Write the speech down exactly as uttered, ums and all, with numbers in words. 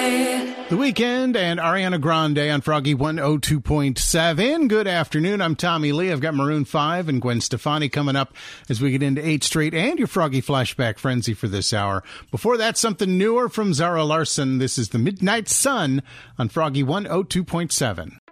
The Weeknd and Ariana Grande on Froggy one oh two point seven. Good afternoon. I'm Tommy Lee. I've got Maroon five and Gwen Stefani coming up as we get into eight Straight and your Froggy Flashback Frenzy for this hour. Before that, something newer from Zara Larsson. This is The Midnight Sun on Froggy one oh two point seven.